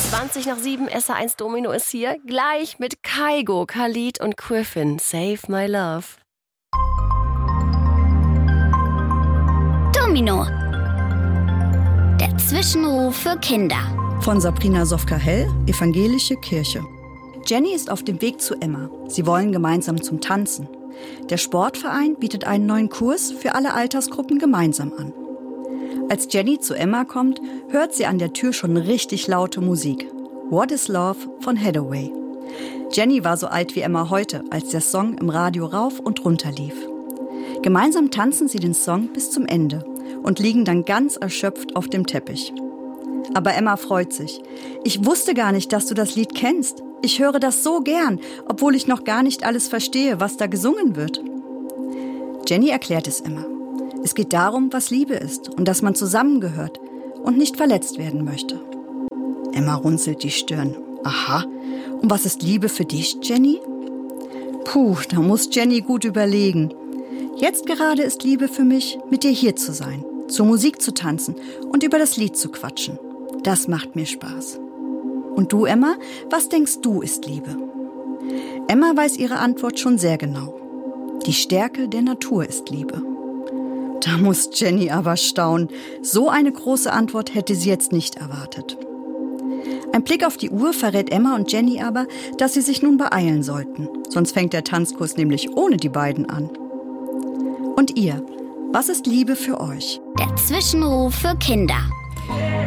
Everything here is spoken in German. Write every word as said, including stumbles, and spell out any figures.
zwanzig nach sieben, S R eins Domino ist hier. Gleich mit Kygo, Khalid und Griffin. Save My Love. Domino. Der Zwischenruf für Kinder. Von Sabrina Sofka-Hell, Evangelische Kirche. Jenny ist auf dem Weg zu Emma. Sie wollen gemeinsam zum Tanzen. Der Sportverein bietet einen neuen Kurs für alle Altersgruppen gemeinsam an. Als Jenny zu Emma kommt, hört sie an der Tür schon richtig laute Musik. What is Love von Hathaway. Jenny war so alt wie Emma heute, als der Song im Radio rauf und runter lief. Gemeinsam tanzen sie den Song bis zum Ende und liegen dann ganz erschöpft auf dem Teppich. Aber Emma freut sich. Ich wusste gar nicht, dass du das Lied kennst. Ich höre das so gern, obwohl ich noch gar nicht alles verstehe, was da gesungen wird. Jenny erklärt es Emma. Es geht darum, was Liebe ist und dass man zusammengehört und nicht verletzt werden möchte. Emma runzelt die Stirn. Aha, und was ist Liebe für dich, Jenny? Puh, da muss Jenny gut überlegen. Jetzt gerade ist Liebe für mich, mit dir hier zu sein, zur Musik zu tanzen und über das Lied zu quatschen. Das macht mir Spaß. Und du, Emma, was denkst du ist Liebe? Emma weiß ihre Antwort schon sehr genau. Die Stärke der Natur ist Liebe. Da muss Jenny aber staunen. So eine große Antwort hätte sie jetzt nicht erwartet. Ein Blick auf die Uhr verrät Emma und Jenny aber, dass sie sich nun beeilen sollten. Sonst fängt der Tanzkurs nämlich ohne die beiden an. Und ihr, was ist Liebe für euch? Der Zwischenruf für Kinder.